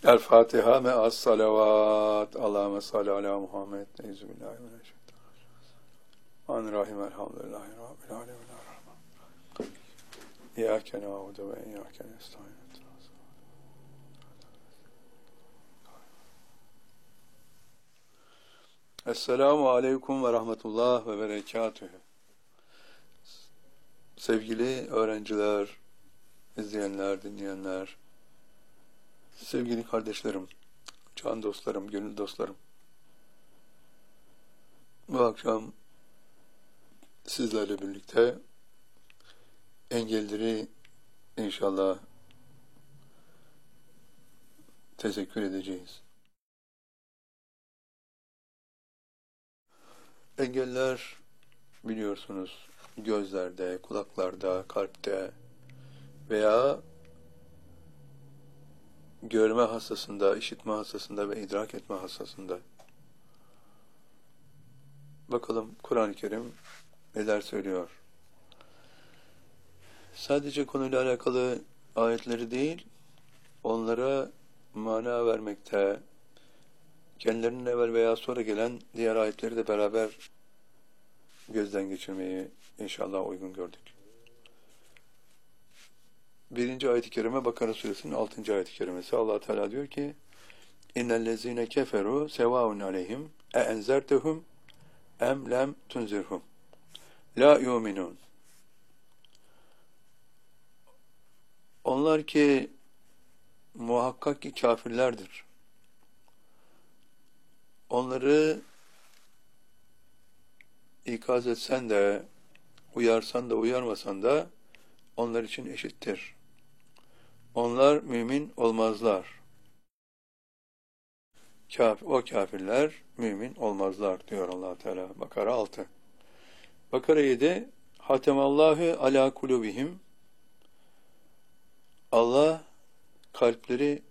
El Fatiha me'as salavat. Allahümme salli ala Muhammed. Euzubillahimineşşeytanirracim. Elhamdülillahi Rabbil alemin. İyyâke na'budu ve iyyâke nestaîn. Esselamu aleyküm ve rahmetullah ve berekatühü. Sevgili öğrenciler, izleyenler, dinleyenler, sevgili kardeşlerim, can dostlarım, gönül dostlarım. Bu akşam sizlerle birlikte engelleri inşallah teşekkür edeceğiz. Engeller biliyorsunuz gözlerde, kulaklarda, kalpte veya görme hassasında, işitme hassasında ve idrak etme hassasında. Bakalım Kur'an-ı Kerim neler söylüyor? Sadece konuyla alakalı ayetleri değil, onlara mana vermekte, kendilerinin evvel veya sonra gelen diğer ayetleri de beraber gözden geçirmeyi inşallah uygun gördük. 1. ayet-i kerime Bakara suresinin 6. ayet-i kerimesi. Allah Teala diyor ki: İnnellezîne keferû sevâun aleyhim enzertehum em lem tunzirhum la yu'minun. Onlar ki muhakkak ki kafirlerdir. Onları ikaz etsen de, uyarsan da uyarmasan da onlar için eşittir. Onlar mümin olmazlar. O kafirler mümin olmazlar diyor Allah Teala. Bakara 6. Bakara 7. Hatemallahu ala kulubihim. Allah kalplerinin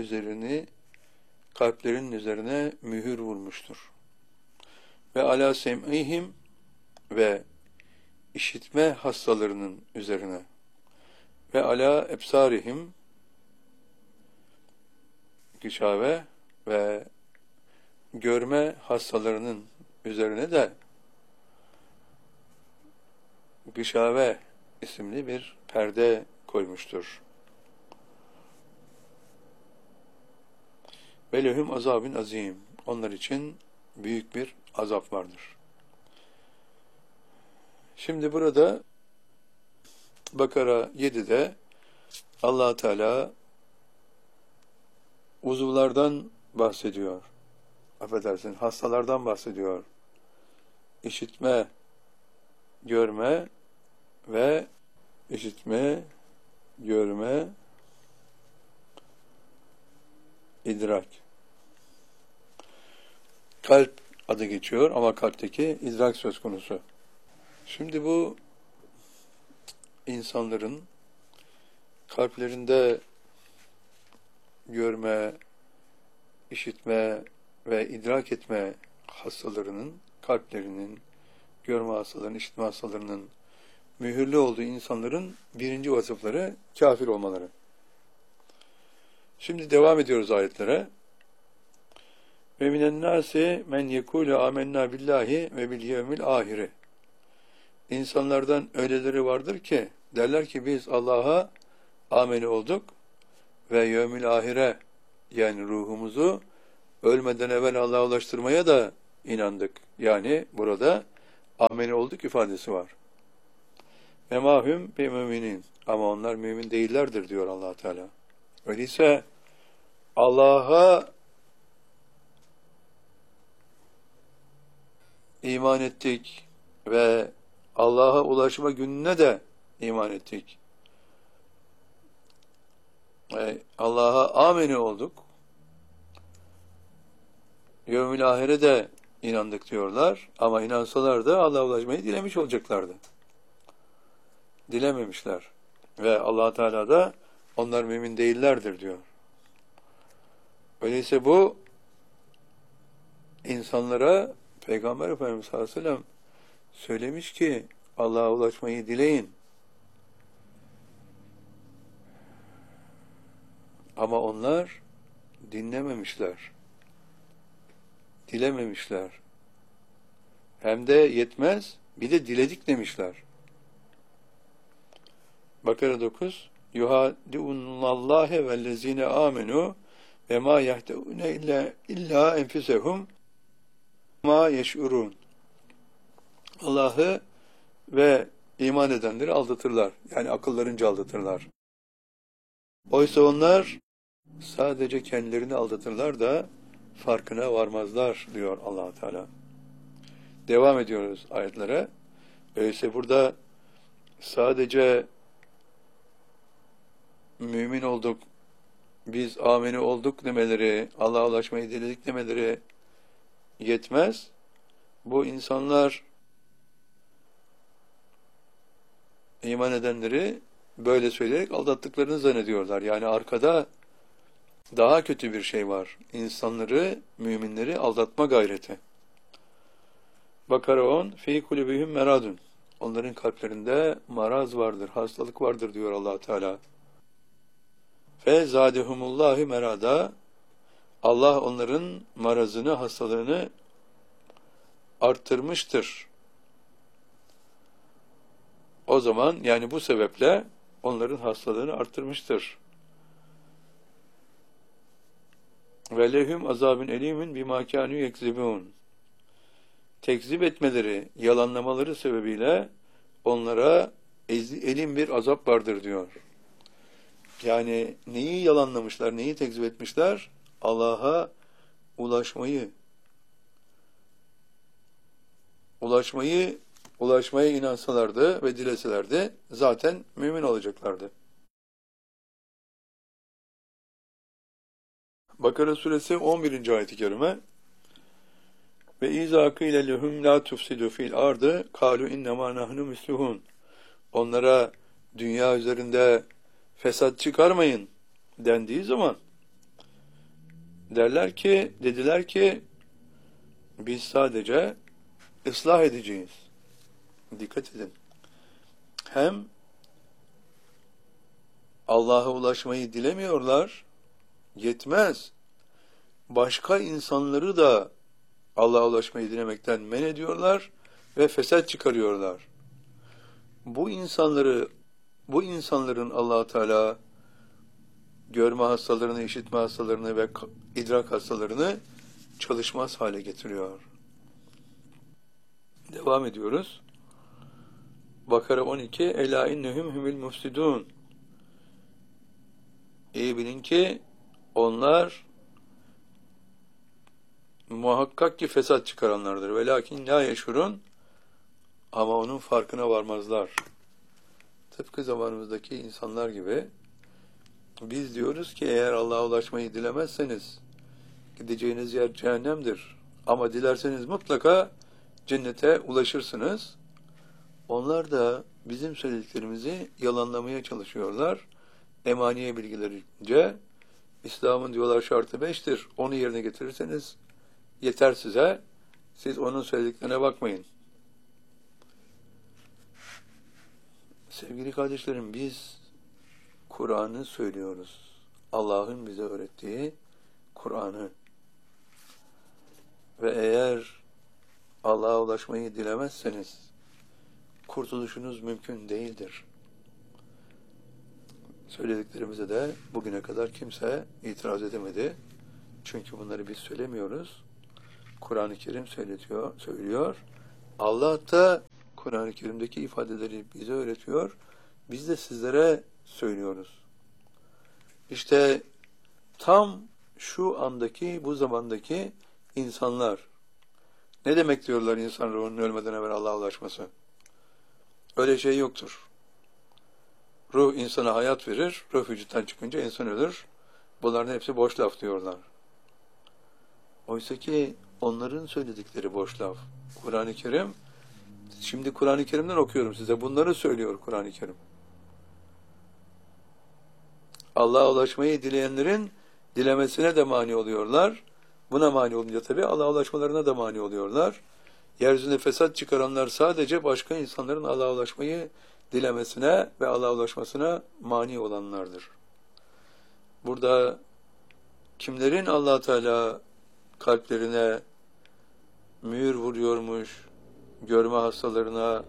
üzerine mühür vurmuştur. Ve ala sem'ihim ve işitme hastalarının üzerine ve ala ebsarihim gişave ve görme hastalarının üzerine de gışave isimli bir perde koymuştur. Ve lehum azabun azim. Onlar için büyük bir azap vardır. Şimdi burada Bakara 7'de Allah Teala uzuvlardan bahsediyor. Affedersin, hastalardan bahsediyor. İşitme, görme ve işitme, görme, idrak. Kalp adı geçiyor ama kalpteki idrak söz konusu. Şimdi bu insanların kalplerinde görme, işitme ve idrak etme hastalarının, kalplerinin, görme hastalarının, işitme hastalarının mühürlü olduğu insanların birinci vasıfları kafir olmaları. Şimdi devam ediyoruz ayetlere. Ve minen nâsi men yekûlü âmennâ billâhi ve bil yevmil âhiri. İnsanlardan öyleleri vardır ki derler ki biz Allah'a ameli olduk ve yevmil ahire, yani ruhumuzu ölmeden evvel Allah'a ulaştırmaya da inandık. Yani burada ameli olduk ifadesi var. Ve mahum bi müminin, ama onlar mümin değillerdir diyor Allah Teala. Öyleyse Allah'a iman ettik ve Allah'a ulaşma gününe de iman ettik. Allah'a ameni olduk. Yevmil ahire de inandık diyorlar. Ama inansalar da Allah'a ulaşmayı dilemiş olacaklardı. Dilememişler. Ve Allah Teala da onlar mümin değillerdir diyor. Öyleyse bu insanlara Peygamber Efendimiz sallallahu aleyhi ve sellem söylemiş ki Allah'a ulaşmayı dileyin. Ama onlar dinlememişler, dilememişler. Hem de yetmez, bir de diledik demişler. Bakara 9 yuhadi'unnallâhe vellezîne âmenû ve mâ yehdeûne illâ enfusehum mâ yeş'urûn. Allah'ı ve iman edenleri aldatırlar. Yani akıllarınca aldatırlar. Oysa onlar sadece kendilerini aldatırlar da farkına varmazlar diyor Allah Teala. Devam ediyoruz ayetlere. Öyleyse burada sadece mümin olduk, biz ameni olduk demeleri, Allah'a ulaşmayı diledik demeleri yetmez. Bu insanlar iman edenleri böyle söyleyerek aldattıklarını zannediyorlar. Yani arkada daha kötü bir şey var. İnsanları, müminleri aldatma gayreti. Bakara 10 fî kulübihim meradun. Onların kalplerinde maraz vardır, hastalık vardır diyor Allah Teala. Fe zâdehumullâhi merada. Allah onların marazını, hastalığını arttırmıştır. O zaman yani bu sebeple onların hastalığını arttırmıştır. Ve lehum azabun elimin bimâ kânû yekzibûn. Tekzip etmeleri, yalanlamaları sebebiyle onlara elim bir azap vardır diyor. Yani neyi yalanlamışlar, neyi tekzip etmişler? Allah'a ulaşmaya inansalardı ve dileselerdi zaten mümin olacaklardı. Bakara suresi 11. ayet-i kerime ve izâ kîle lehum lâ tufsidû fil ardı kâlu innemâ nahnu mislihûn. Onlara dünya üzerinde fesat çıkarmayın dendiği zaman dediler ki biz sadece ıslah edeceğiz. Dikkat edin. Hem Allah'a ulaşmayı dilemiyorlar, yetmez. Başka insanları da Allah'a ulaşmayı dilemekten men ediyorlar ve fesat çıkarıyorlar. Bu insanların Allah Teala görme hastalarını, işitme hastalarını ve idrak hastalarını çalışmaz hale getiriyor. Devam ediyoruz. Bakara 12 Ela innehum humul mufsidun. İyi bilin ki onlar muhakkak ki fesat çıkaranlardır. Velakin la yeşurun, ama onun farkına varmazlar. Tıpkı zamanımızdaki insanlar gibi biz diyoruz ki eğer Allah'a ulaşmayı dilemezseniz gideceğiniz yer cehennemdir. Ama dilerseniz mutlaka cennete ulaşırsınız. Onlar da bizim söylediklerimizi yalanlamaya çalışıyorlar. Emaniye bilgilerince İslam'ın diyorlar şartı 5'tir. Onu yerine getirirseniz yeter size. Siz onun söylediklerine bakmayın. Sevgili kardeşlerim, biz Kur'an'ı söylüyoruz. Allah'ın bize öğrettiği Kur'an'ı. Ve eğer Allah'a ulaşmayı dilemezseniz kurtuluşunuz mümkün değildir. Söylediklerimize de bugüne kadar kimse itiraz edemedi. Çünkü bunları biz söylemiyoruz. Kur'an-ı Kerim söylüyor. Allah da Kur'an-ı Kerim'deki ifadeleri bize öğretiyor. Biz de sizlere söylüyoruz. İşte tam şu andaki, bu zamandaki insanlar, ne demek diyorlar insan ruhunun ölmeden evvel Allah'a ulaşması? Öyle şey yoktur. Ruh insana hayat verir, ruh vücuttan çıkınca insan ölür. Bunların hepsi boş laf diyorlar. Oysa ki onların söyledikleri boş laf. Kur'an-ı Kerim, şimdi Kur'an-ı Kerim'den okuyorum size, bunları söylüyor Kur'an-ı Kerim. Allah'a ulaşmayı dileyenlerin dilemesine de mani oluyorlar. Buna mani olunca tabii Allah'a ulaşmalarına da mani oluyorlar. Yeryüzünde fesat çıkaranlar sadece başka insanların Allah'a ulaşmayı dilemesine ve Allah'a ulaşmasına mani olanlardır. Burada kimlerin Allah Teala kalplerine mühür vuruyormuş, görme hastalarına,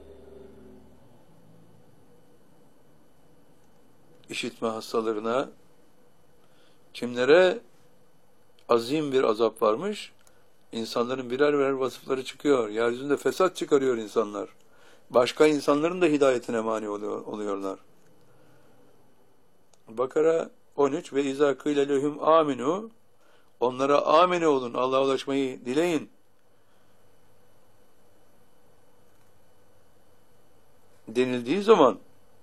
işitme hastalarına, kimlere azim bir azap varmış, insanların birer birer vasıfları çıkıyor. Yeryüzünde fesat çıkarıyor insanlar. Başka insanların da hidayetine mani oluyorlar. Bakara 13 ve izâ kîle lehum âminû, onlara amine olun, Allah'a ulaşmayı dileyin denildiği zaman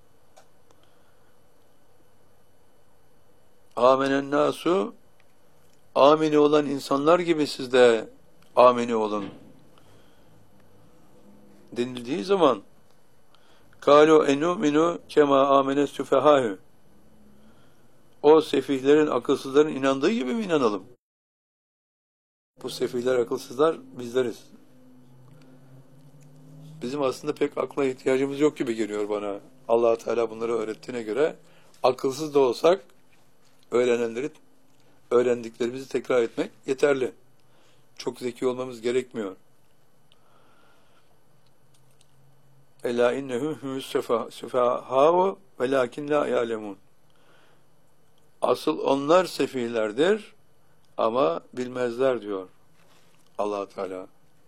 âmenen nâsu, amine olan insanlar gibi siz de amine olun denildiği zaman kâlu enûminû kemâ âmene süfehâhü, o sefihlerin, akılsızların inandığı gibi mi inanalım? Bu sefihler, akılsızlar bizleriz. Bizim aslında pek akla ihtiyacımız yok gibi geliyor bana. Allah Teala bunları öğrettiğine göre akılsız da olsak öğrendiklerimizi tekrar etmek yeterli. Çok zeki olmamız gerekmiyor. Ela innehum humus sefahâ'u velâkin lâ ya'lemûn. Asıl onlar sefihlerdir ama bilmezler diyor Allah Teala.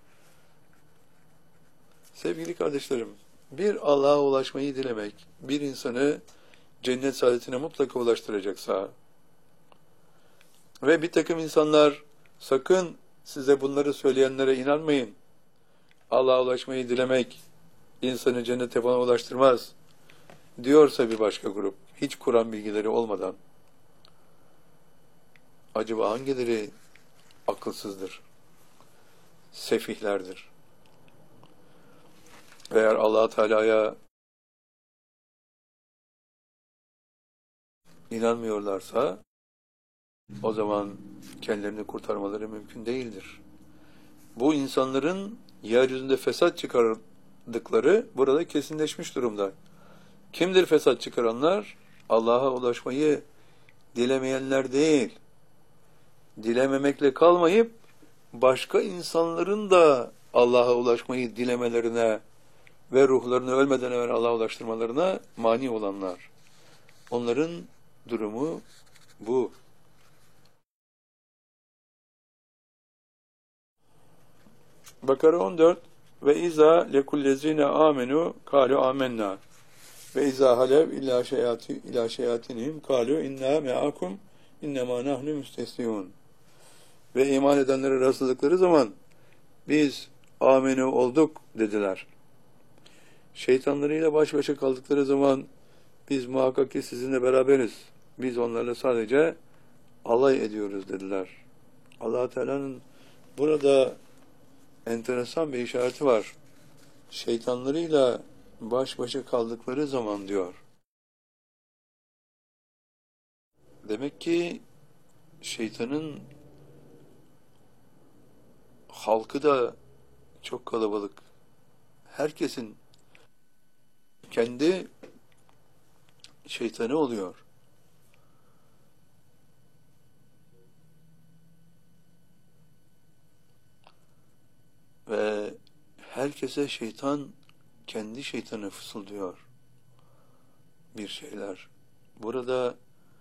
Sevgili kardeşlerim, bir Allah'a ulaşmayı dilemek, bir insanı cennet saadetine mutlaka ulaştıracaksa ve bir takım insanlar sakın size bunları söyleyenlere inanmayın, Allah'a ulaşmayı dilemek insanı cennete falan ulaştırmaz diyorsa bir başka grup, hiç Kur'an bilgileri olmadan, acaba hangileri akılsızdır, sefihlerdir? Eğer Allah Teala'ya inanmıyorlarsa o zaman kendilerini kurtarmaları mümkün değildir. Bu insanların yeryüzünde fesat çıkardıkları burada kesinleşmiş durumda. Kimdir fesat çıkaranlar? Allah'a ulaşmayı dilemeyenler değil. Dilememekle kalmayıp başka insanların da Allah'a ulaşmayı dilemelerine ve ruhlarını ölmeden evvel Allah'a ulaştırmalarına mani olanlar. Onların durumu bu. Bakara 14 ve izâ lekullezîne âmenû kâlu âmennâ ve izâ halev ilâ şeyâtinihim kâlu innâ me'akum innemâ nahnu müstesliûn. Ve iman edenlere rastladıkları zaman biz âmenû olduk dediler. Şeytanlarıyla baş başa kaldıkları zaman biz muhakkak ki sizinle beraberiz. Biz onlarla sadece alay ediyoruz dediler. Allah Teala'nın burada enteresan bir işareti var. Şeytanlarıyla baş başa kaldıkları zaman diyor. Demek ki şeytanın halkı da çok kalabalık. Herkesin kendi şeytanı oluyor. Ve herkese şeytan kendi şeytanı fısıldıyor bir şeyler. Burada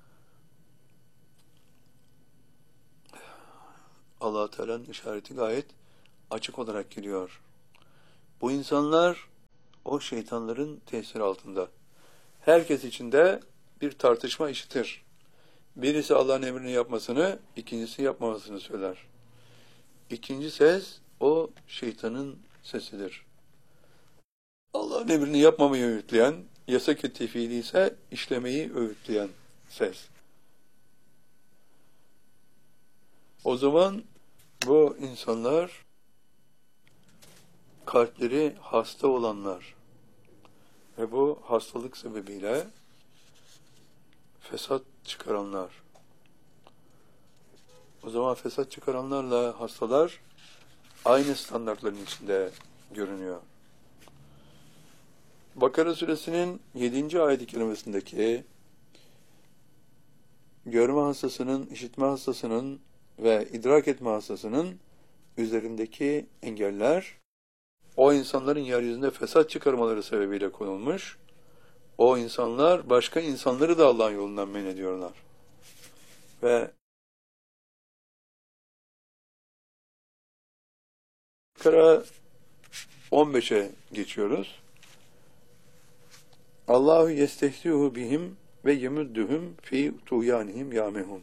Allah Teala'nın işareti gayet açık olarak geliyor. Bu insanlar o şeytanların tesiri altında. Herkes içinde bir tartışma işitir. Birisi Allah'ın emrini yapmasını, ikincisi yapmamasını söyler. İkinci ses o şeytanın sesidir. Allah'ın emrini yapmamayı öğütleyen, yasak ettiği fiili ise işlemeyi öğütleyen ses. O zaman bu insanlar kalpleri hasta olanlar ve bu hastalık sebebiyle fesat çıkaranlar. O zaman fesat çıkaranlarla hastalar aynı standartların içinde görünüyor. Bakara suresinin 7. ayet-i kerimesindeki görme hastasının, işitme hastasının ve idrak etme hastasının üzerindeki engeller, o insanların yeryüzünde fesat çıkarmaları sebebiyle konulmuş. O insanlar başka insanları da Allah'ın yolundan men ediyorlar. Ve Bakara 15'e geçiyoruz. Allahu yestehzi'u bihim ve yemudduhum fi tuğyanihim yamehun.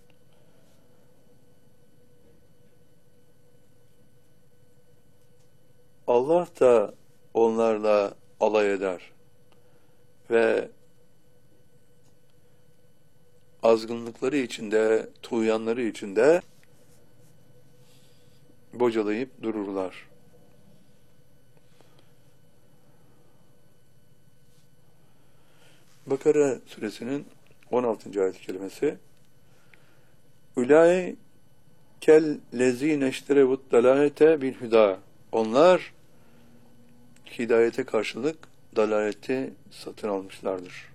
Allah da onlarla alay eder ve azgınlıkları içinde, tuğyanları içinde bocalayıp dururlar. Bakara suresinin 16. ayet-i kerimesi Ülâi kel lezîne işterevut dalâlete bil hüdâ. Onlar hidayete karşılık dalaleti satın almışlardır.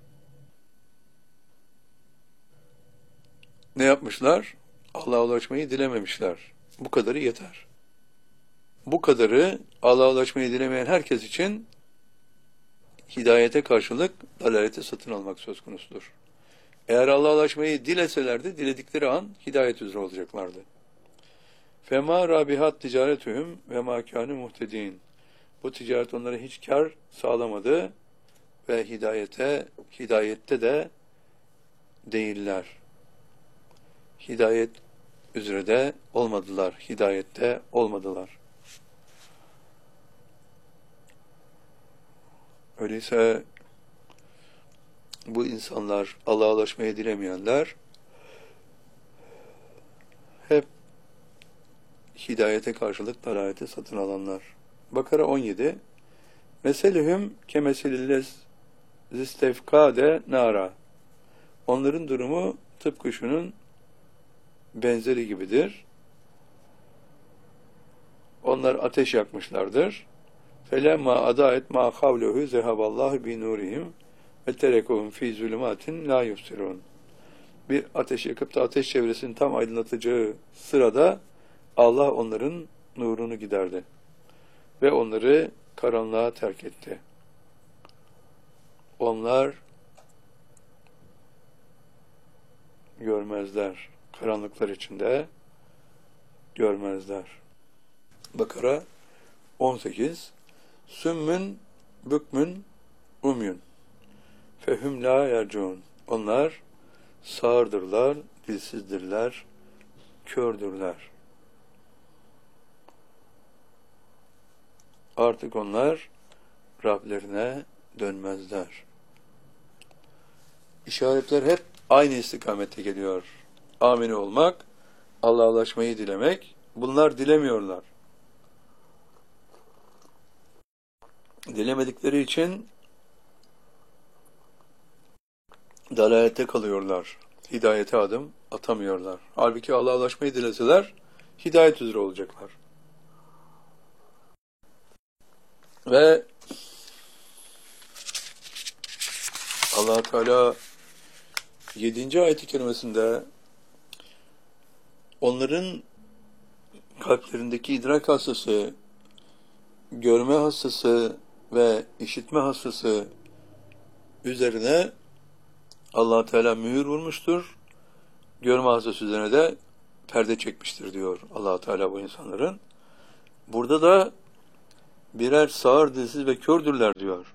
Ne yapmışlar? Allah'a ulaşmayı dilememişler. Bu kadarı yeter. Bu kadarı Allah'a ulaşmayı dilemeyen herkes için hidayete karşılık dalaleti satın almak söz konusudur. Eğer Allah'a ulaşmayı dileselerdi, diledikleri an hidayet üzere olacaklardı. Fema rabihat ticaretühüm ve ma kânü muhtedîn. Bu ticaret onlara hiç kar sağlamadı ve hidayette de değiller. Hidayet üzere de olmadılar, hidayette olmadılar. Öyleyse bu insanlar, Allah'a ulaşmayı dilemeyenler hep hidayete karşılık dalaleti satın alanlar. Bakara 17 Meselühüm kemeselillez zistefkade nara. Onların durumu tıpkı şunun benzeri gibidir. Onlar ateş yakmışlardır. Felemma adaet ma havlehu zehaballahu bi nurihim ve terekuhum fi zulümatin la yubsirun. Bir ateş yakıp da ateş çevresini tam aydınlatacağı sırada Allah onların nurunu giderdi ve onları karanlığa terk etti. Onlar görmezler. Karanlıklar içinde görmezler. Bakara 18 Sümmün bükmün umyun fehüm la yercun. Onlar sağırdırlar, dilsizdirler, kördürler. Artık onlar Rablerine dönmezler. İşaretler hep aynı istikamette geliyor. Amine olmak, Allah'a ulaşmayı dilemek, bunlar dilemiyorlar. Dilemedikleri için dalalette kalıyorlar. Hidayete adım atamıyorlar. Halbuki Allah'a ulaşmayı dileseler, hidayet üzere olacaklar. Ve Allah Teala 7. ayet-i kerimesinde onların kalplerindeki idrak hastası, görme hastası ve işitme hastası üzerine Allah Teala mühür vurmuştur. Görme hastası üzerine de perde çekmiştir diyor Allah Teala bu insanların. Burada da birer sağır, dilsiz ve kördürler diyor.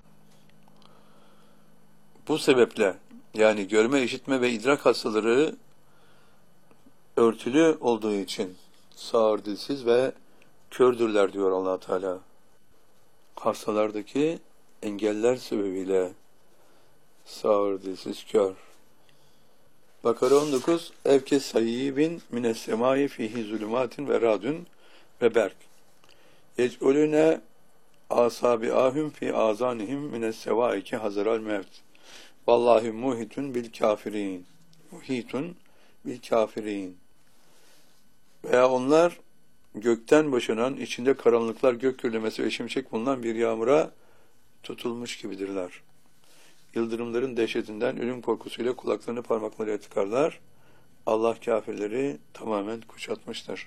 Bu sebeple yani görme, işitme ve idrak hastaları örtülü olduğu için sağır, dilsiz ve kördürler diyor Allah Teala. Hastalardaki engeller sebebiyle sağır, dilsiz, kör. Bakara 19 Evke sayyibin mines semai fihi zulümatin ve radün ve berk. Yec'ulüne asabi'ahum fi azanihim mines sevaiki hazaral mevt. Vallahi muhitun bil kafirin. Muhitun bil kafirin. Veya onlar gökten boşanan, içinde karanlıklar, gök gürlemesi ve şimşek bulunan bir yağmura tutulmuş gibidirler. Yıldırımların dehşetinden ölüm korkusuyla kulaklarını parmaklarıyla tıkarlar Allah kafirleri tamamen kuşatmıştır.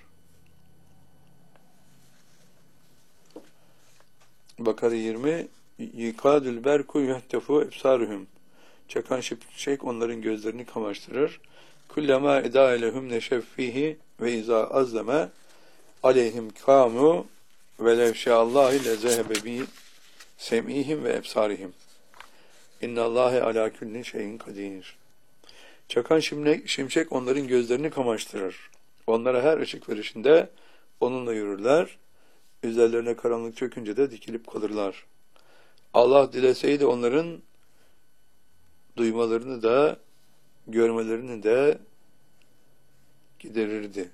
Bakara 20 Yikadül berku yuhtefu ebsaruhum. Çakan şimşek onların gözlerini kamaştırır. Kullama eda elehum neşev fihi ve izâ azleme aleyhim kâmu ve levşâllâhi lezehebe bi sem'ihim ve ebsarihim. İnnallâhe alâ külli şeyin kadir. Çakan şimşek onların gözlerini kamaştırır. Onlara her ışık verişinde onunla yürürler. Üzerlerine karanlık çökünce de dikilip kalırlar. Allah dileseydi onların duymalarını da görmelerini de giderirdi.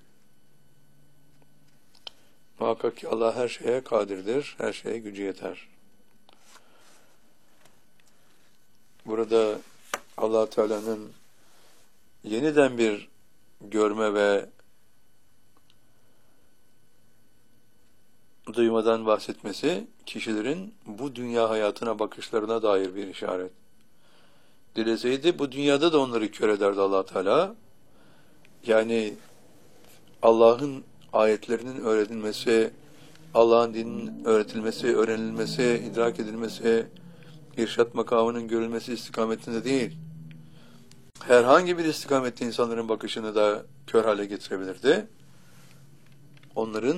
Muhakkak ki Allah her şeye kadirdir, her şeye gücü yeter. Burada Allah Teala'nın yeniden bir görme ve duymadan bahsetmesi, kişilerin bu dünya hayatına bakışlarına dair bir işaret. Dileseydi bu dünyada da onları kör ederdi Allah Teala. Yani Allah'ın ayetlerinin öğretilmesi, Allah'ın dininin öğretilmesi, öğrenilmesi, idrak edilmesi, irşat makamının görülmesi istikametinde değil, herhangi bir istikamette insanların bakışını da kör hale getirebilirdi. Onların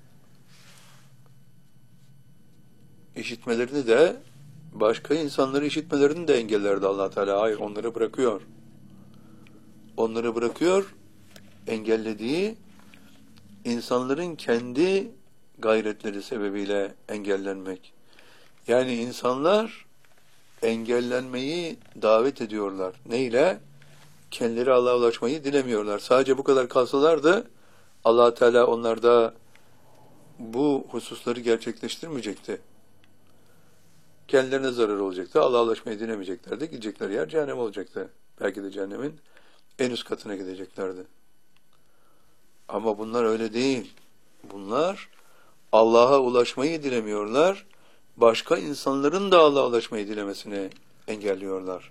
işitmelerini de, başka insanları işitmelerini de engellerdi Allah Teala. Hayır, onları bırakıyor. Onları bırakıyor, engellediği insanların kendi gayretleri sebebiyle engellenmek. Yani insanlar engellenmeyi davet ediyorlar. Neyle? Kendileri Allah'a ulaşmayı dilemiyorlar. Sadece bu kadar kalsalardı Allah Teala onlarda bu hususları gerçekleştirmeyecekti. Kendilerine zarar olacaktı. Allah'a ulaşmayı dilemeyeceklerdi. Gidecekleri yer cehennem olacaktı. Belki de cehennemin en üst katına gideceklerdi. Ama bunlar öyle değil. Bunlar Allah'a ulaşmayı dilemiyorlar. Başka insanların da Allah'a ulaşmayı dilemesini engelliyorlar.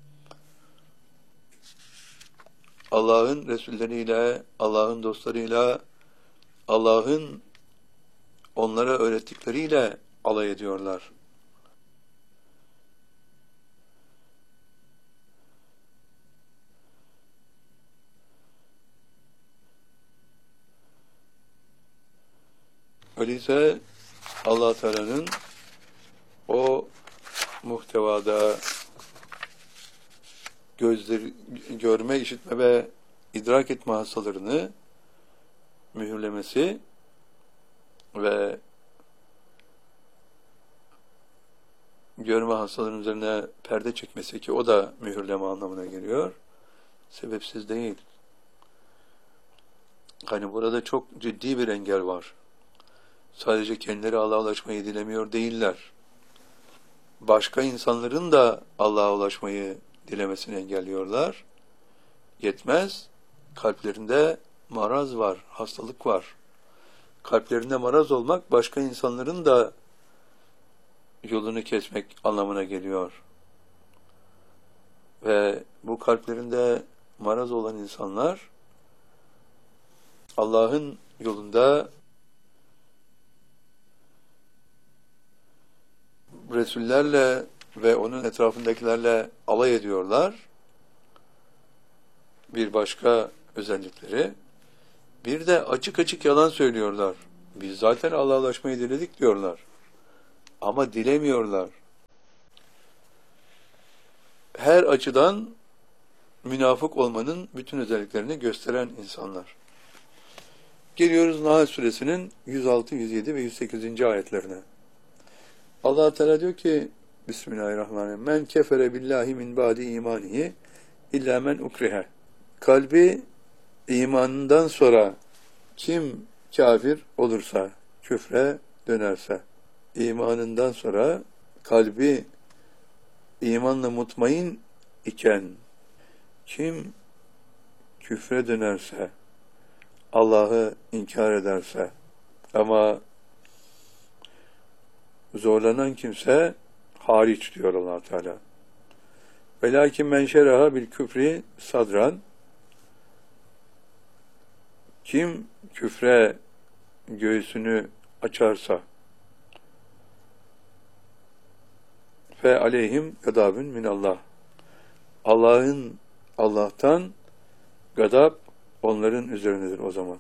Allah'ın Resulleriyle, Allah'ın dostlarıyla, Allah'ın onlara öğrettikleriyle alay ediyorlar. Öyleyse Allah Teala'nın o muhtevada gözleri görme, işitme ve idrak etme hastalarını mühürlemesi ve görme hastalarının üzerine perde çekmesi, ki o da mühürleme anlamına geliyor, sebepsiz değil. Hani burada çok ciddi bir engel var. Sadece kendileri Allah'a ulaşmayı dilemiyor değiller. Başka insanların da Allah'a ulaşmayı dilemesini engelliyorlar. Yetmez, kalplerinde maraz var, hastalık var. Kalplerinde maraz olmak, başka insanların da yolunu kesmek anlamına geliyor. Ve bu kalplerinde maraz olan insanlar, Allah'ın yolunda Resullerle ve onun etrafındakilerle alay ediyorlar. Bir başka özellikleri. Bir de açık açık yalan söylüyorlar. Biz zaten Allah'a ulaşmayı diledik diyorlar. Ama dilemiyorlar. Her açıdan münafık olmanın bütün özelliklerini gösteren insanlar. Geliyoruz Nahl Suresinin 106, 107 ve 108. ayetlerine. Allah Teala diyor ki Bismillahirrahmanirrahim. Men kefere billahi min ba'di imanihi illa men ukrihe. Kalbi imanından sonra kim kafir olursa, küfre dönerse, imanından sonra kalbi imanla mutmain iken kim küfre dönerse, Allah'ı inkar ederse, ama zorlanan kimse hariç diyor Allah Teala. Velakin men şeraha bil küfri sadran. Kim küfre göğsünü açarsa fe aleyhim gadabun minallah. Allah'tan gadab onların üzerindedir o zaman.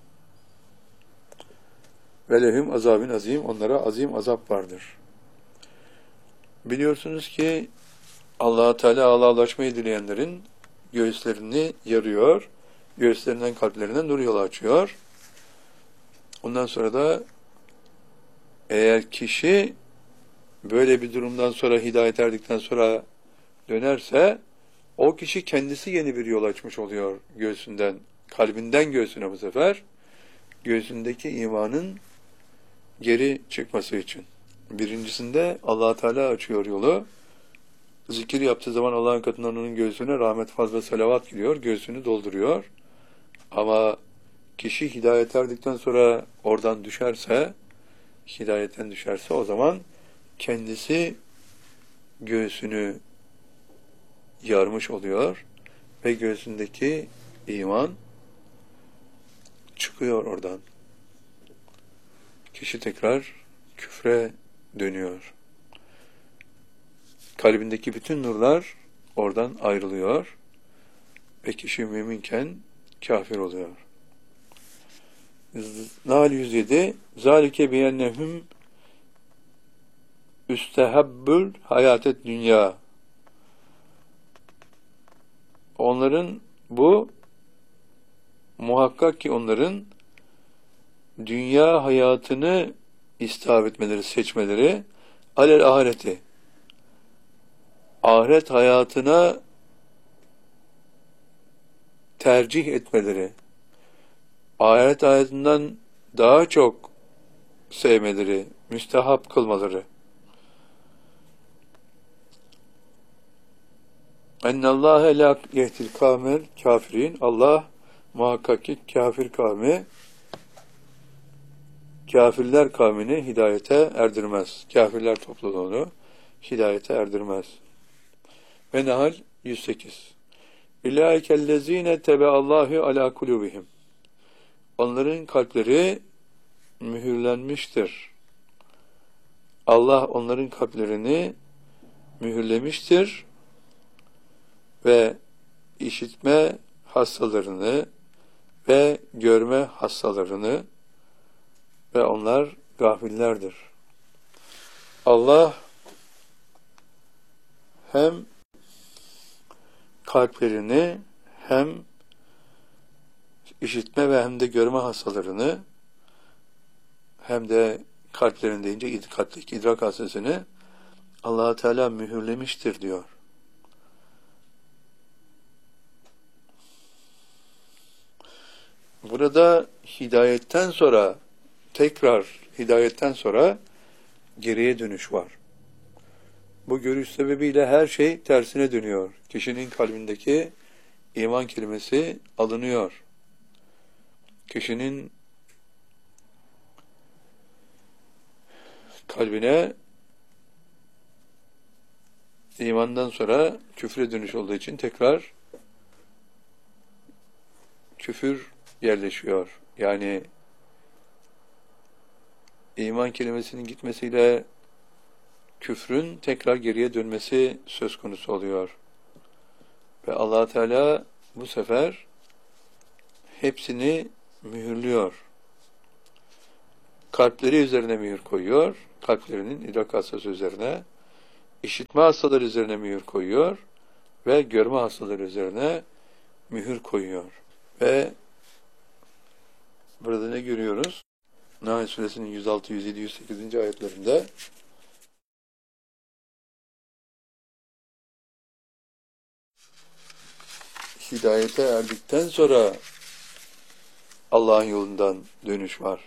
Ve lehum azabun azim, onlara azim azap vardır. Biliyorsunuz ki Allah Teala Allah'laşmayı dileyenlerin göğüslerini yarıyor, göğüslerinden kalplerine nur yolu açıyor. Ondan sonra da eğer kişi böyle bir durumdan sonra hidayet erdikten sonra dönerse o kişi kendisi yeni bir yol açmış oluyor göğsünden, kalbinden göğsüne bu sefer göğsündeki imanın geri çıkması için. Birincisinde Allah Teala açıyor yolu. Zikir yaptığı zaman Allah'ın katından onun göğsüne rahmet, fazla salavat giriyor, göğsünü dolduruyor. Ama kişi hidayet erdikten sonra oradan düşerse, hidayetten düşerse o zaman kendisi göğsünü yarmış oluyor ve göğsündeki iman çıkıyor oradan. Kişi tekrar küfre dönüyor. Kalbindeki bütün nurlar oradan ayrılıyor ve kişi müminken kafir oluyor. Nahl 107 Zalike biyennehum üstehabbül hayatet dünya. Onların bu muhakkak ki onların dünya hayatını istihab etmeleri, seçmeleri alel ahireti, ahiret hayatına tercih etmeleri, ahiret hayatından daha çok sevmeleri, müstehap kılmaları. Ennallâhe lâ yehdil kâmel kâfirin. Allah muhakkak ki kafir kavmi, kafirler kavmini hidayete erdirmez. Kafirler topluluğunu hidayete erdirmez. Ve Nahl 108 İlâikellezîne tebeallâhu alâ kulûbihim. Onların kalpleri mühürlenmiştir. Allah onların kalplerini mühürlemiştir ve işitme hastalarını ve görme hastalarını ve onlar gafillerdir. Allah hem kalplerini hem işitme ve hem de görme hastalarını hem de kalplerinde deyince kalpteki idrak hastasını Allah Teala mühürlemiştir diyor. Burada hidayetten sonra tekrar hidayetten sonra geriye dönüş var. Bu görüş sebebiyle her şey tersine dönüyor. Kişinin kalbindeki iman kelimesi alınıyor. Kişinin kalbine imandan sonra küfre dönüş olduğu için tekrar küfür yerleşiyor. Yani iman kelimesinin gitmesiyle küfrün tekrar geriye dönmesi söz konusu oluyor. Ve Allah Teala bu sefer hepsini mühürlüyor. Kalpleri üzerine mühür koyuyor. Kalplerinin idrak hastası üzerine, işitme hastaları üzerine mühür koyuyor ve görme hastaları üzerine mühür koyuyor. Ve burada ne görüyoruz? Nahl Suresinin 106, 107, 108. ayetlerinde hidayete erdikten sonra Allah'ın yolundan dönüş var.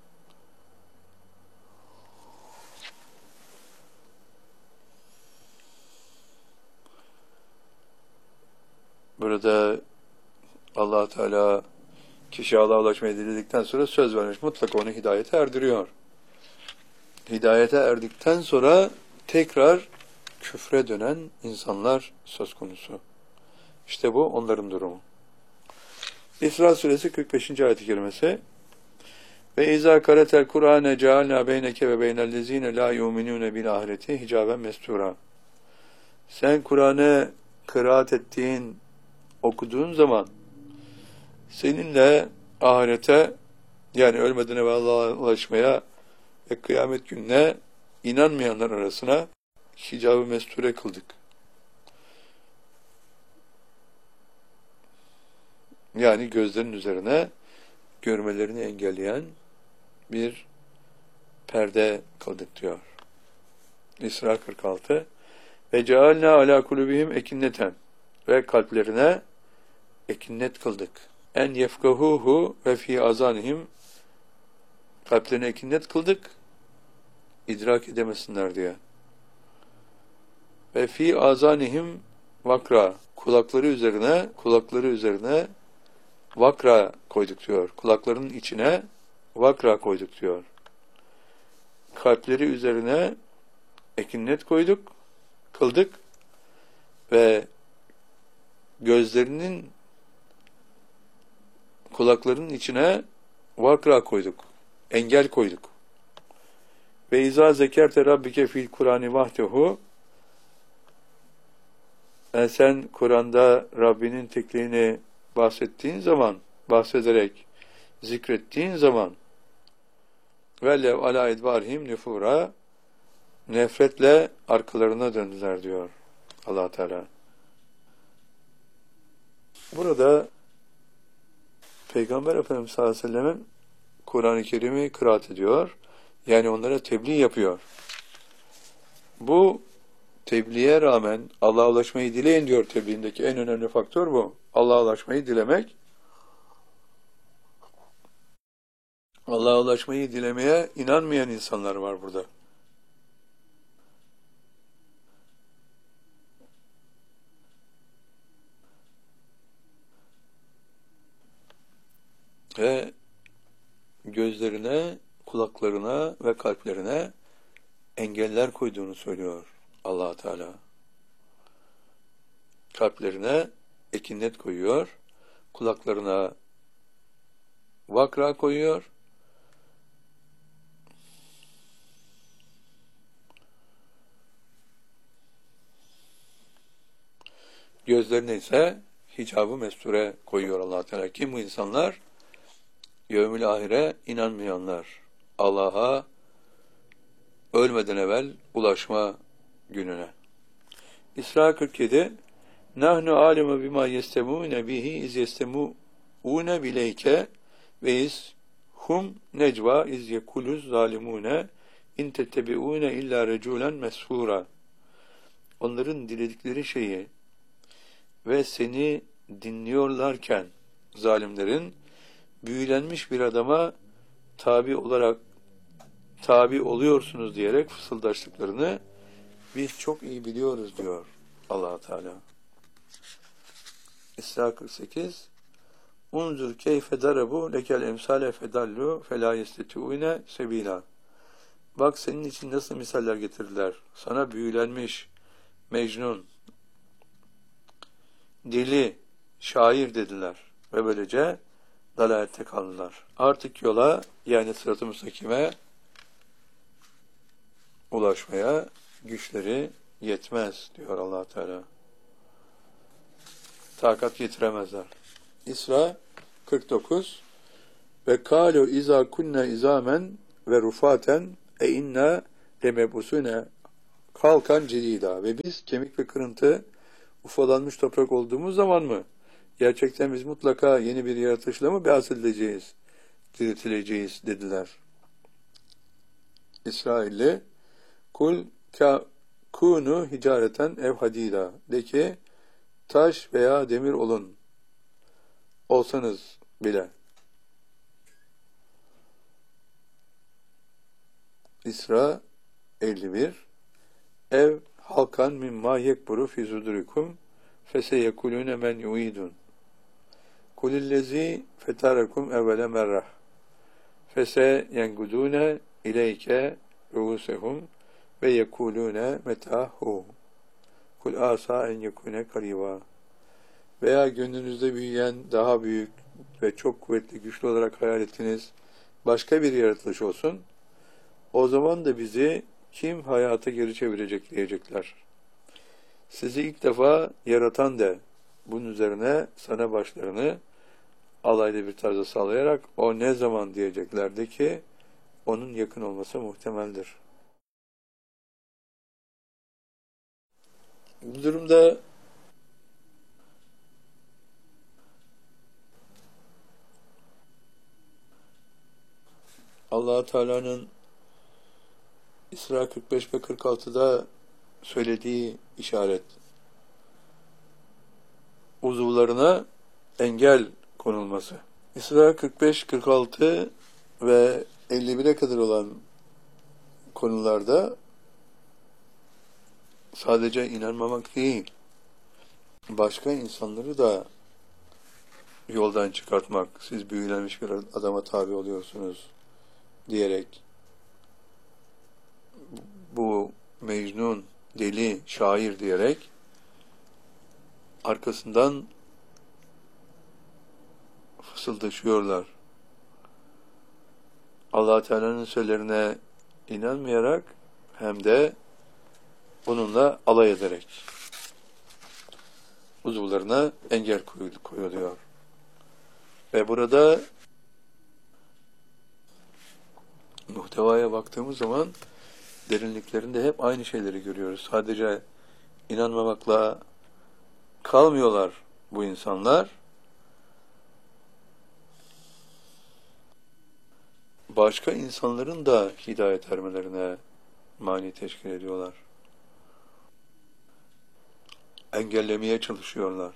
Burada Allah Teala kişi Allah'a ulaşmayı diledikten sonra söz vermiş. Mutlaka onu hidayete erdiriyor. Hidayete erdikten sonra tekrar küfre dönen insanlar söz konusu. İşte bu onların durumu. İsra suresi 45. ayet-i kerimesi. Ve izâ karetel Kur'âne cealnâ beyneke ve beynellezîne lâ yu'minûne bil ahireti hicaben mesturâ. Sen Kur'an'ı kıraat ettiğin, okuduğun zaman seninle ahirete, yani ölmeden evvel Allah'a ulaşmaya ve kıyamet gününe inanmayanlar arasına hicab-ı mesture kıldık. Yani gözlerin üzerine görmelerini engelleyen bir perde kıldık diyor. İsra 46. Ve cealna ala kulubihim ekinneten, ve kalplerine ekinnet kıldık. En yefkahuhu ve fi azanihim, kalplerine ekinnet kıldık, idrak edemesinler diye. Ve fi azanihim vakra, kulakları üzerine vakra koyduk diyor. Kulaklarının içine vakra koyduk diyor. Kalpleri üzerine ekinnet kıldık ve gözlerinin, kulaklarının içine vakra koyduk. Engel koyduk. Ve izâ zekerte rabbike fil Kur'ani vahdehu, sen Kur'an'da Rabbinin tekliğini bahsederek zikrettiğin zaman velev alâ edbârihim nüfûrâ, nefretle arkalarına döndüler diyor Allah Teala. Burada Peygamber Efendimiz sallallahu aleyhi ve sellem'in Kur'an-ı Kerim'i kıraat ediyor. Yani onlara tebliğ yapıyor. Bu tebliğe rağmen Allah'a ulaşmayı dileyin diyor tebliğindeki en önemli faktör bu. Allah'a ulaşmayı dilemek. Allah'a ulaşmayı dilemeye inanmayan insanlar var burada. Ve gözlerine, kulaklarına ve kalplerine engeller koyduğunu söylüyor Allah Teala. Kalplerine ekinnet koyuyor, kulaklarına vakra koyuyor, gözlerine ise hicab-ı mesture koyuyor Allah Teala. Kim bu insanlar? Yevmül ahire inanmayanlar. Allah'a ölmeden evvel ulaşma gününe. İsra 47. Nahnu alemu bima yestemune bihi iz yestemune bileyke ve iz hum necva iz yekuluz zalimune in tettebiune illa reculen meshura. Onların diledikleri şeyi ve seni dinliyorlarken zalimlerin büyülenmiş bir adama tabi oluyorsunuz diyerek fısıldaştıklarını biz çok iyi biliyoruz diyor Allah Teala. İsra 48. Unzur keyfe darabu lekel emsale fedallu fela yestetiune sebila. Bak senin için nasıl misaller getirdiler. Sana büyülenmiş, Mecnun, deli, şair dediler ve böylece dalalette kaldılar. Artık yola, yani sırat-ı müstakime ulaşmaya güçleri yetmez diyor Allah Teala. Takat getiremezler. İsra 49. Ve kâlu izâ kunne izâmen ve rufaten inna lemebusune halkan cedîdâ. Ve biz kemik ve kırıntı, ufalanmış toprak olduğumuz zaman mı gerçekten biz mutlaka yeni bir yaratışla mı bahsedileceğiz, diriltileceğiz dediler. İsrailli kul kunu hicareten ev hadida, de ki taş veya demir olsanız bile. İsra 51. Ev halkan mimma yekburu fi zudurikum feseyekulune men yuidun kulillezi fetarakum evvele merrah fese yengudune ileyke ruusehum ve yekulune metahu kul asa en yekune kariba. Veya gönlünüzde büyüyen daha büyük, ve çok kuvvetli, güçlü olarak hayal ettiğiniz başka bir yaratılış olsun. O zaman da bizi kim hayata geri çevirecek diyecekler. Sizi ilk defa yaratan de bunun üzerine sana başlarını alaylı bir tarzda sallayarak o ne zaman diyeceklerdi ki onun yakın olması muhtemeldir. Bu durumda Allah Teala'nın İsra 45 ve 46'da söylediği işaret, uzuvlarına engel konulması. İsra 45, 46 ve 51'e kadar olan konularda sadece inanmamak değil, başka insanları da yoldan çıkartmak, siz büyülenmiş bir adama tabi oluyorsunuz diyerek, bu Mecnun, deli, şair diyerek arkasından fısıldaşıyorlar. Allah Teala'nın sözlerine inanmayarak hem de bununla alay ederek uzuvlarına engel koyuluyor. Ve burada muhtevaya baktığımız zaman derinliklerinde hep aynı şeyleri görüyoruz. Sadece inanmamakla kalmıyorlar bu insanlar. Başka insanların da hidayet ermelerine mani teşkil ediyorlar. Engellemeye çalışıyorlar.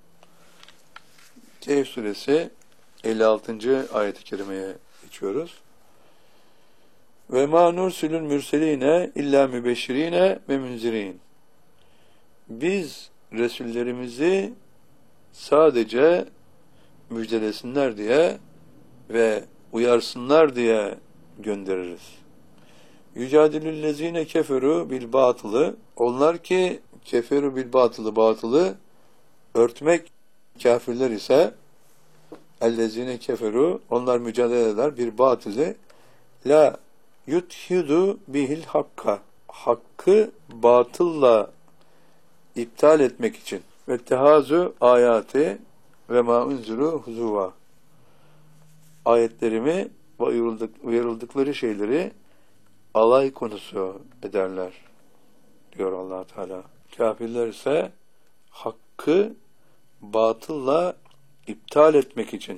Kehf suresi 56. ayet-i kerimeye geçiyoruz. Ve ma nursilul mürseline illa mübeşşirine ve münzirin. Biz Resullerimizi sadece müjdelesinler diye ve uyarsınlar diye göndeririz. Yücadilüllezine keferu bil batılı. Onlar ki keferu bil batılı örtmek kafirler ise ellezine keferu onlar mücadele eder bir batılı la yuthidu bihil hakka. Hakkı batılla iptal etmek için. Ve tehazu ayati ve ma unzuru huzuva. Ayetlerimi ve uyarıldıkları şeyleri alay konusu ederler diyor Allah Teala. Kafirler ise hakkı batılla iptal etmek için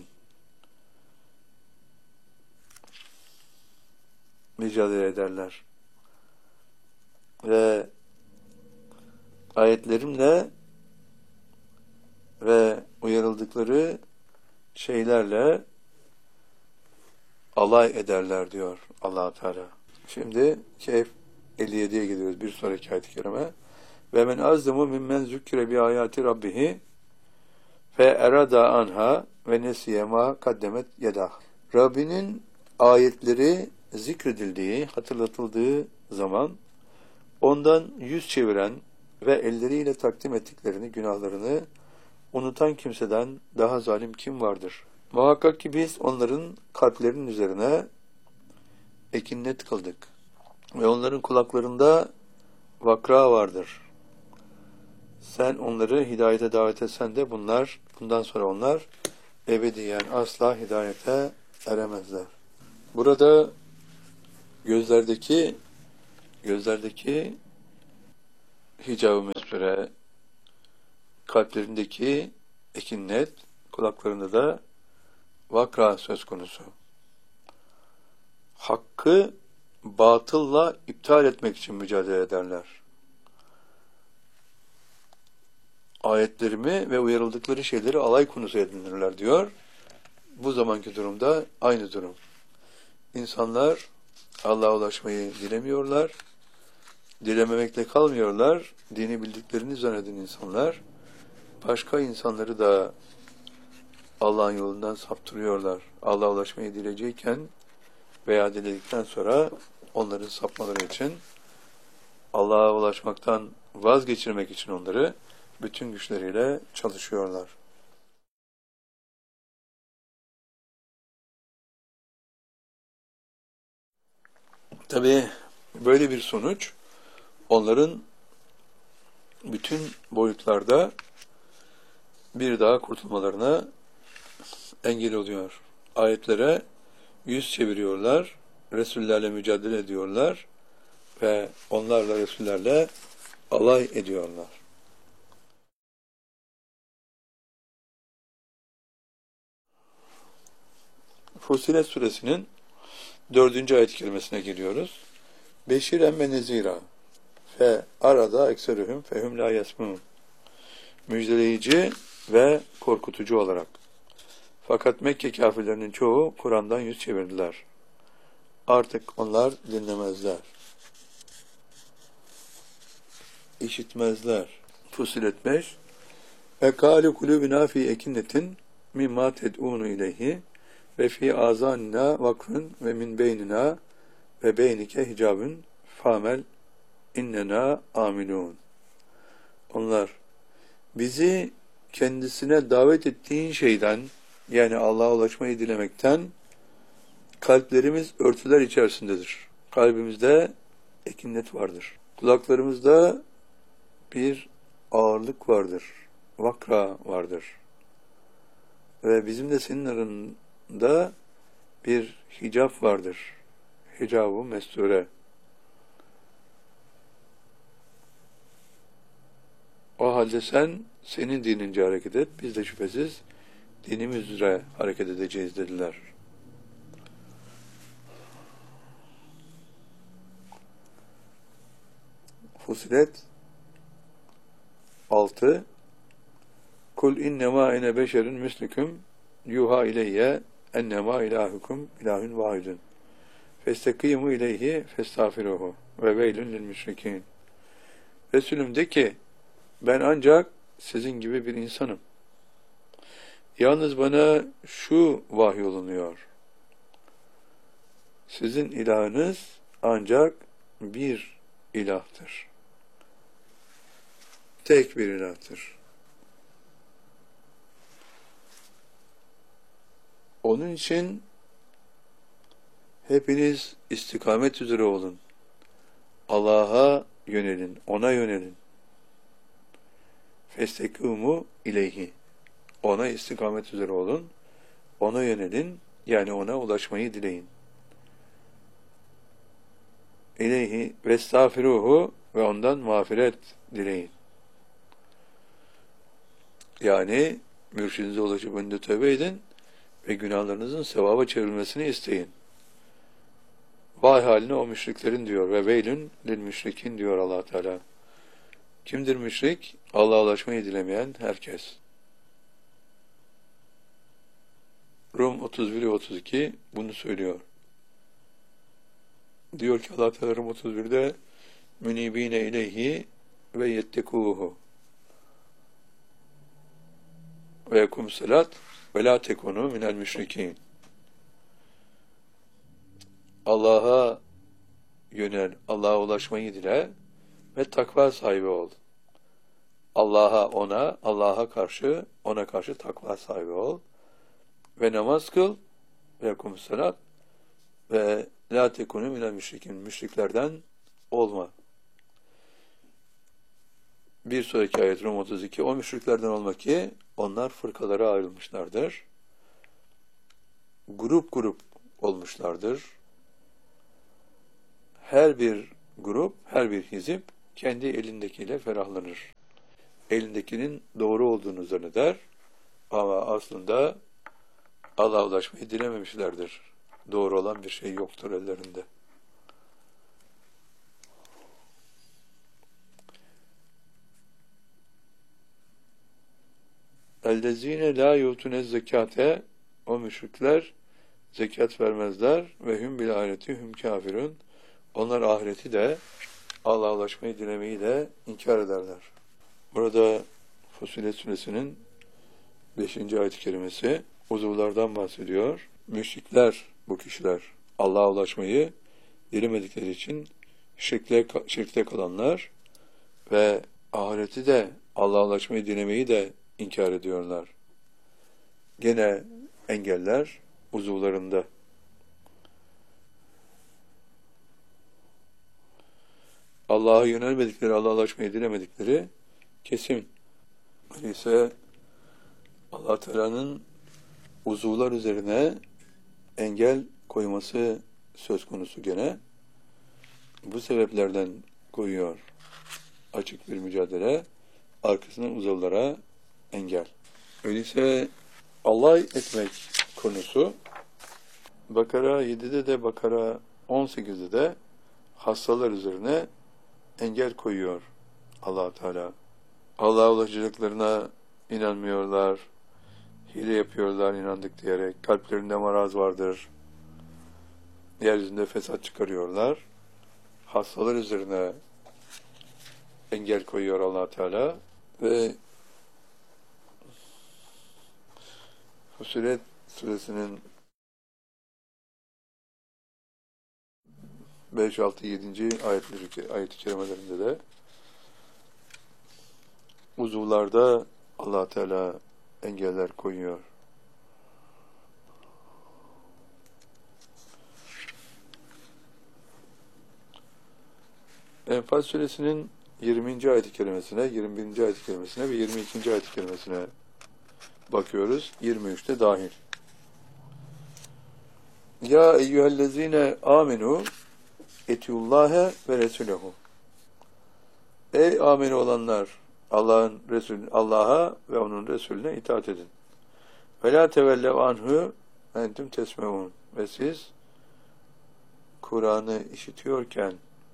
mücadele ederler. Ve ayetlerimle ve uyarıldıkları şeylerle alay ederler diyor Allah Teala. Şimdi Kehf 57'ye gidiyoruz. Bir sonraki ayet-i kerime. Ve men azzamu mimmen zükkire bi ayati rabbihi fe erada anha ve nesiye ma kaddemet yedah. Rabbinin ayetleri zikredildiği, hatırlatıldığı zaman ondan yüz çeviren ve elleriyle takdim ettiklerini, günahlarını unutan kimseden daha zalim kim vardır? Muhakkak ki biz onların kalplerinin üzerine ekinnet kıldık. Ve onların kulaklarında vakra vardır. Sen onları hidayete davet etsen de bundan sonra onlar ebediyen asla hidayete eremezler. Burada gözlerdeki hicab-ı mesbure, kalplerindeki ekinnet, kulaklarında da vakra söz konusu. Hakkı batılla iptal etmek için mücadele ederler. Ayetlerimi ve uyarıldıkları şeyleri alay konusu edinirler diyor. Bu zamanki durumda aynı durum. İnsanlar Allah'a ulaşmayı dilemiyorlar. Dilememekle kalmıyorlar. Dini bildiklerini zanneden insanlar başka insanları da Allah'ın yolundan saptırıyorlar. Allah'a ulaşmayı dileyecekken veya diledikten sonra onların sapmaları için, Allah'a ulaşmaktan vazgeçirmek için onları bütün güçleriyle çalışıyorlar. Tabii böyle bir sonuç onların bütün boyutlarda bir daha kurtulmalarına engel oluyor. Ayetlere yüz çeviriyorlar, Resullerle mücadele ediyorlar ve onlarla Resullerle alay ediyorlar. Fussilet suresinin 4. ayet-i kerimesine geliyoruz. Beşiren ve nezira fe arada ekserühüm fehum la yesmun. Müjdeleyici ve korkutucu olarak. Fakat Mekke kafirlerinin çoğu Kur'an'dan yüz çevirdiler. Artık onlar dinlemezler. İşitmezler. Fussilet 5. Ekâlu kulûbinâ fî ekinnetin mimma ted'ûnu ileyhi ve fî âzânina vakrun ve min beynina ve beynike hicabun fâmel innena amilûn. Onlar, bizi kendisine davet ettiğin şeyden, yani Allah'a ulaşmayı dilemekten, kalplerimiz örtüler içerisindedir. Kalbimizde ekinnet vardır. Kulaklarımızda bir ağırlık vardır. Vakra vardır. Ve bizim de senin arasında bir hicap vardır. Hicab-ı mesture. O halde sen senin dinince hareket et, biz de şüphesiz dinimiz üzere hareket edeceğiz dediler. Fussilet 6. Kul innema ene beşerun mislukum yuha ileyye ennema ilahukum ilahun vahidun. Festekimu ileyhi festağfiruhu ve veylün lil müşrikin. Resulüm de ki, ben ancak sizin gibi bir insanım. Yalnız bana şu vahyolunuyor. Sizin ilahınız ancak bir ilahtır. Tek bir ilahtır. Onun için hepiniz istikamet üzere olun. Allah'a yönelin, ona yönelin. Festekumu ileyhi. Ona istikamet üzere olun, ona yönelin, yani ona ulaşmayı dileyin. İleyhi vestağfiruhu ve ondan mağfiret dileyin. Yani mürşidinize ulaşıp önünde tövbe edin ve günahlarınızın sevaba çevrilmesini isteyin. Vay haline o müşriklerin diyor ve veylün lil müşrikin diyor Allah Teala. Kimdir müşrik? Allah'a ulaşmayı dilemeyen herkes. Rum 31 ve 32 bunu söylüyor. Diyor ki Allah Teala Rum 31'de münibine ileyhi ve yettekuhu ve yekum salat ve la tekunu minel müşrikin. Allah'a yönel, Allah'a ulaşmayı dile ve takva sahibi ol. Allah'a karşı, ona karşı takva sahibi ol. Ve namaz kıl ve yekum salat ve la tekunu minel müşrikin. Müşriklerden olma. Bir sonraki ayet Rum 32. O müşriklerden olma ki onlar fırkalara ayrılmışlardır. Grup grup olmuşlardır. Her bir grup, her bir hizip kendi elindekiyle ferahlanır. Elindekinin doğru olduğunu zanneder ama aslında Allah'a ulaşmayı dilememişlerdir. Doğru olan bir şey yoktur ellerinde. اَلَّذ۪ينَ لَا يُؤْتُنَ الزَّكَاةَ O müşrikler zekat vermezler ve hüm bil ahireti hüm kafirun. Onlar ahireti de Allah'a ulaşmayı dilemeyi de inkar ederler. Burada Fussilet suresinin 5. ayet-i kerimesi uzuvlardan bahsediyor. Müşrikler, bu kişiler Allah'a ulaşmayı dilemedikleri için şirkte kalanlar ve ahireti de Allah'a ulaşmayı dilemeyi de inkar ediyorlar. Gene engeller uzuvlarında. Allah'a yönelmedikleri, Allah'laşmayı dilemedikleri kesin. Öyleyse Allah Teala'nın uzuvlar üzerine engel koyması söz konusu gene. Bu sebeplerden koyuyor. Açık bir mücadele, arkasından uzuvlara engel. Öyleyse alay etmek konusu Bakara 7'de de Bakara 18'de de hastalar üzerine engel koyuyor Allah Teala. Allah'a ulaşacaklarına inanmıyorlar, hile yapıyorlar inandık diyerek, kalplerinde maraz vardır, yeryüzünde fesat çıkarıyorlar. Hastalar üzerine engel koyuyor Allah Teala ve Fussilet suresinin 5, 6, 7. ayet-i kerimelerinde de uzuvlarda Allah Teala engeller koyuyor. Enfal suresinin 20. ayet-i kerimesine, 21. ayet-i kerimesine ve 22. ayet-i kerimesine bakıyoruz. 23'te dahil. Ya eyyühellezine amenu etiullâhe ve resulehu. Ey ameni olanlar, Allah'a ve onun Resulüne itaat edin. Ve la tevellev anhu entüm tesmeun. Ve siz Kur'an'ı işitiyorken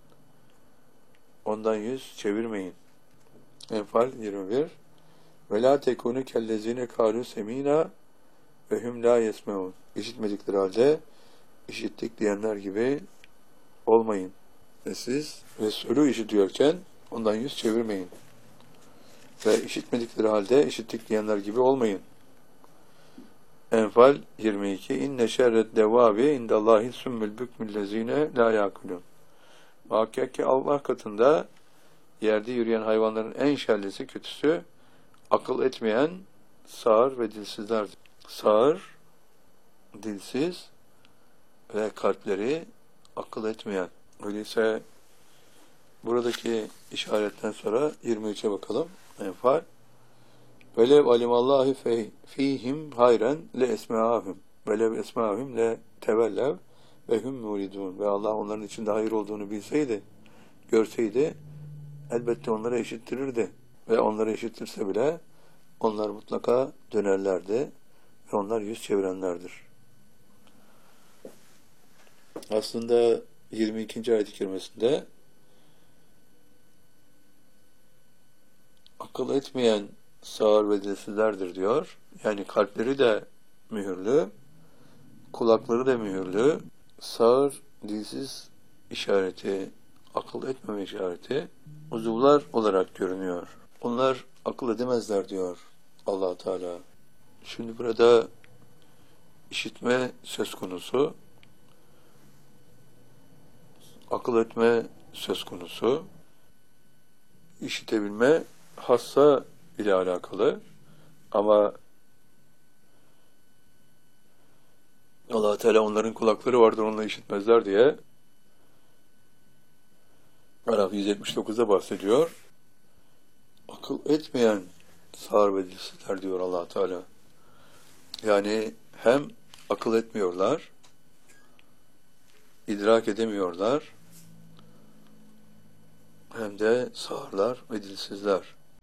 ondan yüz çevirmeyin. Enfal 21. Ve la tekunu kellezine kâlu semînâ ve hum la yesmeun. İşitmedikleri halde işittik diyenler gibi olmayın. Ve siz Resulü işitiyorken ondan yüz çevirmeyin. Ve işitmedikleri halde işittik diyenler gibi olmayın. Enfal 22. İnne şerret devâbi indallahi sümmül bükmüllezîne la yâkulun. Muhakkak ki Allah katında yerde yürüyen hayvanların en şerlisi, kötüsü, akıl etmeyen sağır ve dilsizlerdir. Sağır, dilsiz ve kalpleri akıl etmeyen. Öyleyse buradaki işaretten sonra 23'e bakalım. Enfal. Velev alimallahu fihim hayren le esma'ahum. Velev esma'ahum le tevellev ve hum muridun. Ve Allah onların içinde hayır olduğunu bilseydi, görseydi, elbette onlara eşittirirdi. Ve onlara eşittirse bile onlar mutlaka dönerlerdi ve onlar yüz çevirenlerdir. Aslında 22. ayet-i kerimesinde akıl etmeyen sağır ve dilsizlerdir diyor. Yani kalpleri de mühürlü, kulakları da mühürlü, sağır, dilsiz işareti, akıl etmeme işareti uzuvlar olarak görünüyor. Onlar akıl edemezler diyor Allah Teala. Şimdi burada işitme söz konusu, akıl etme söz konusu, işitebilme hassa ile alakalı ama Allah Teala onların kulakları vardır, onunla işitmezler diye Araf 179'da bahsediyor. Akıl etmeyen sağır ve dilsizler diyor Allah Teala. Yani hem akıl etmiyorlar, idrak edemiyorlar, hem de sağırlar ve dilsizler.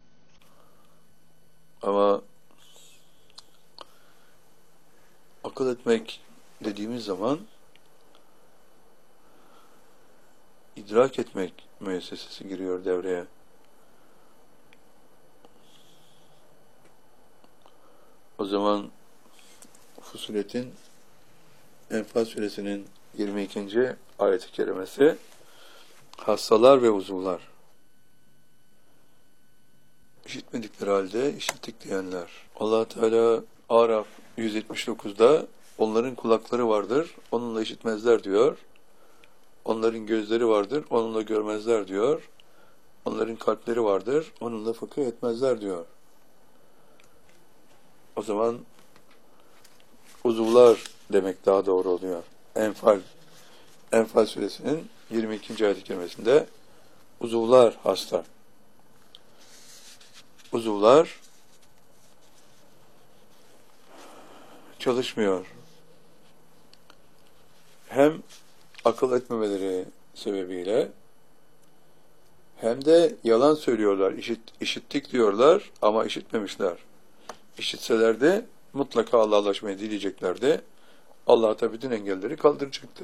Ama akıl etmek dediğimiz zaman idrak etmek müessesesi giriyor devreye. O zaman Fussilet'in Enfal suresinin 22. ayet-i kerimesi hastalar ve uzuvlar. İşitmedikleri halde işittik diyenler. Allah Teala Araf 179'da onların kulakları vardır, onunla işitmezler diyor. Onların gözleri vardır, onunla görmezler diyor. Onların kalpleri vardır, onunla fıkıh etmezler diyor. O zaman uzuvlar demek daha doğru oluyor. Enfal suresinin 22. ayet-i kerimesinde Uzuvlar hasta. Uzuvlar çalışmıyor. Hem akıl etmemeleri sebebiyle hem de yalan söylüyorlar. İşittik diyorlar ama işitmemişler. İşitselerdi mutlaka Allah'laşmayı dileyeceklerdi. Allah da bütün engelleri kaldıracaktı.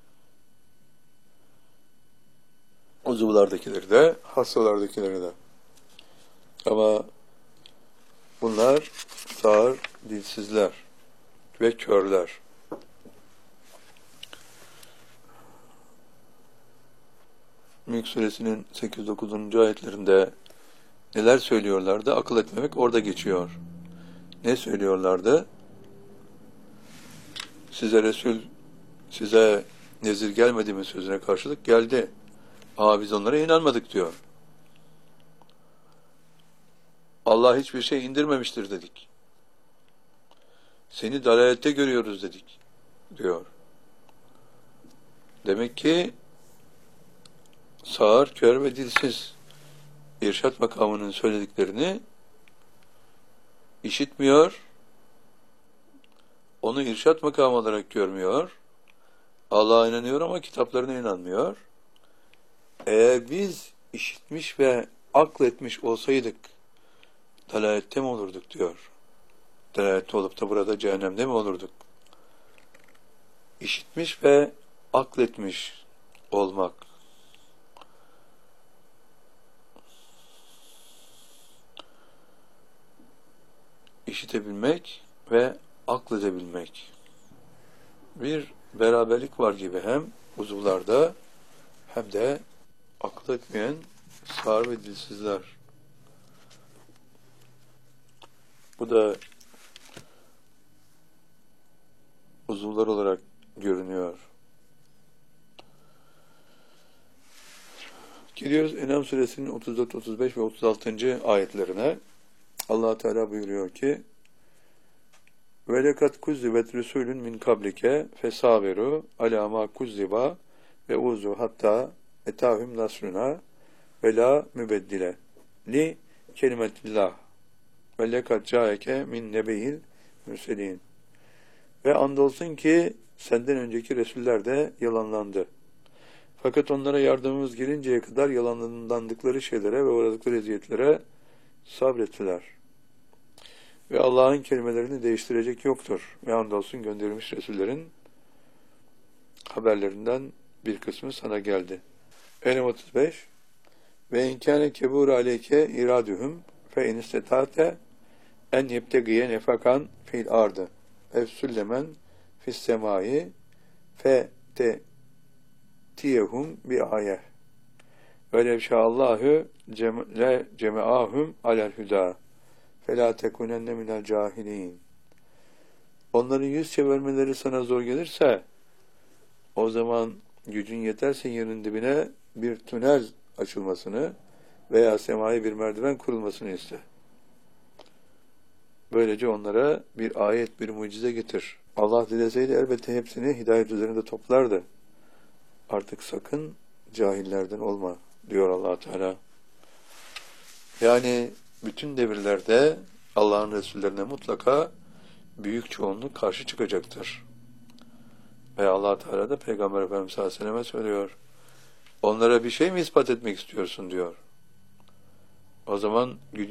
Uzuvlardakileri de, hastalardakileri de. Ama bunlar sağır, dilsizler ve körler. Mülk Suresinin 8-9. ayetlerinde neler söylüyorlardı? Akıl etmemek orada geçiyor. Ne söylüyorlardı? Size nezir gelmedi mi sözüne karşılık geldi. Ama biz onlara inanmadık diyor. Allah hiçbir şey indirmemiştir dedik. Seni dalalette görüyoruz dedik diyor. Demek ki sağır, kör ve dilsiz irşat makamının söylediklerini işitmiyor, onu irşat makamı olarak görmüyor, Allah'a inanıyor ama kitaplarına inanmıyor. Eğer biz işitmiş ve akletmiş olsaydık dalalette mi olurduk diyor. Dalalette olup da burada cehennemde mi olurduk? İşitmiş ve akletmiş olmak. İşitebilmek ve akledebilmek. Bir beraberlik var gibi hem uzuvlarda hem de akıl etmeyen sağır ve dilsizler. Bu da uzuvlar olarak görünüyor. Geliyoruz En'am suresinin 34, 35 ve 36. ayetlerine. Allah Teala buyuruyor ki: "Ve lekad kuzzibet rusulun min kablike fesaberu ala ma kuzziba ve uzu hatta etahum nasruna ve la mübeddile li kelimetillah ve lekad caeke min nebiyil mürselin." Ve andolsun ki senden önceki Resuller de yalanlandı. Fakat onlara yardımımız gelinceye kadar yalanlandıkları şeylere ve uğradıkları eziyetlere sabrettiler. Ve Allah'ın kelimelerini değiştirecek yoktur. Ve andolsun gönderilmiş Resullerin haberlerinden bir kısmı sana geldi. En'am 35 Ve inkâne kebûr aleyke iradühüm fe inistetate en yebtegiye nefakan fil ardı ev süllemen fis semâi fe te tiyehum bi ayeh ve levşâallâhu ceme'âhum alel hüdâ فَلَا تَكُنَنَّ مِنَ الْجَاهِلِينَ. Onların yüz çevirmeleri sana zor gelirse, o zaman gücün yeterse yerin dibine bir tünel açılmasını veya semaya bir merdiven kurulmasını iste. Böylece onlara bir ayet, bir mucize getir. Allah dileseydi elbette hepsini hidayet üzerinde toplardı. Artık sakın cahillerden olma diyor Allah Teala. Yani bütün devirlerde Allah'ın Resullerine mutlaka büyük çoğunluk karşı çıkacaktır. Ve Allah Teala da Peygamber Efendimiz sallallahu aleyhi ve sellem'e söylüyor. Onlara bir şey mi ispat etmek istiyorsun diyor. O zaman